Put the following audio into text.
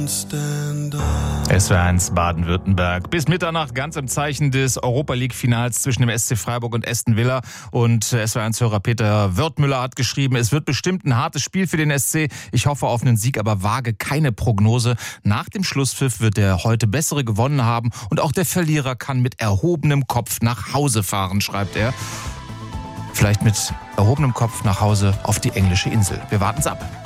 SWR1 Baden-Württemberg. Bis Mitternacht ganz im Zeichen des Europa-League-Finals zwischen dem SC Freiburg und Aston Villa. Und SWR1-Hörer Peter Wirtmüller hat geschrieben, es wird bestimmt ein hartes Spiel für den SC. Ich hoffe auf einen Sieg, aber wage keine Prognose. Nach dem Schlusspfiff wird der heute Bessere gewonnen haben. Und auch der Verlierer kann mit erhobenem Kopf nach Hause fahren, schreibt er. Vielleicht mit erhobenem Kopf nach Hause auf die englische Insel. Wir warten's ab.